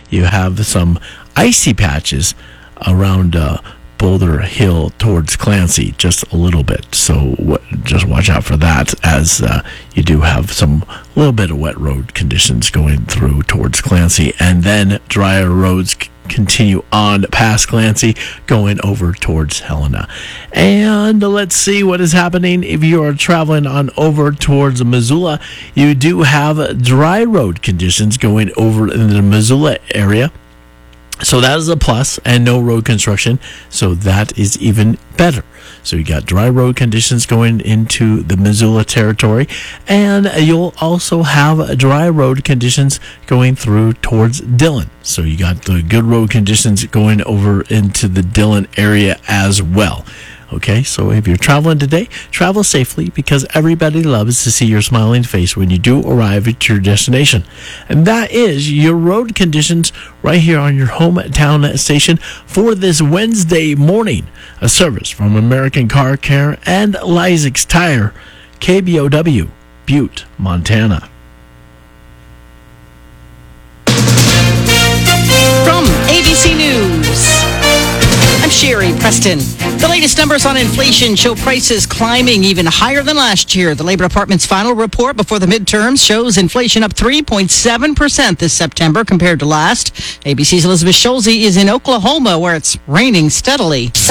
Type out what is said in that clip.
you have some icy patches around Boulder Hill towards Clancy, just a little bit. So just watch out for that, as you do have some little bit of wet road conditions going through towards Clancy, and then drier roads continue on past Clancy, going over towards Helena. And let's see what is happening if you are traveling on over towards Missoula. You do have dry road conditions going over in the Missoula area. So that is a plus, and no road construction, so that is even better. So you got dry road conditions going into the Missoula territory, and you'll also have dry road conditions going through towards Dillon. So you got the good road conditions going over into the Dillon area as well. Okay, so if you're traveling today, travel safely, because everybody loves to see your smiling face when you do arrive at your destination. And that is your road conditions right here on your hometown station for this Wednesday morning. A service from American Car Care and Lysick's Tire, KBOW, Butte, Montana. From ABC News, I'm Sherry Preston. The latest numbers on inflation show prices climbing even higher than last year. The Labor Department's final report before the midterms shows inflation up 3.7% this September compared to last. ABC's Elizabeth Schulze is in Oklahoma, where it's raining steadily.